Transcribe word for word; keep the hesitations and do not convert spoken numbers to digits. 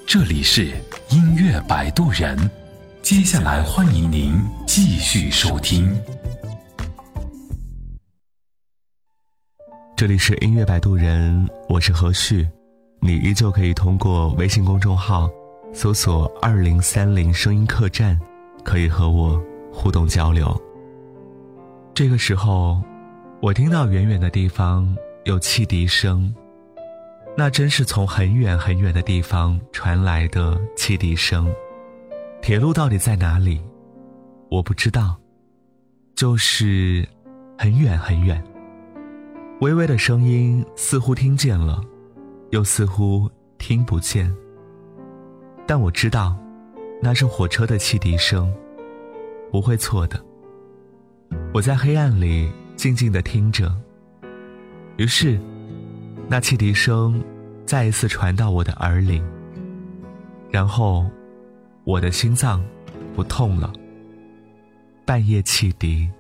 这里是音乐摆渡人，接下来欢迎您继续收听。 这里是音乐摆渡人，我是何旭，你依旧可以通过微信公众号搜索二零三零声音客栈，可以和我互动交流。这个时候，我听到远远的地方有汽笛声，那真是从很远很远的地方传来的汽笛声。铁路到底在哪里？我不知道，就是很远很远。微微的声音似乎听见了，又似乎听不见，但我知道那是火车的汽笛声，不会错的。我在黑暗里静静地听着，于是那汽笛声再一次传到我的耳里，然后我的心脏不痛了。半夜汽笛。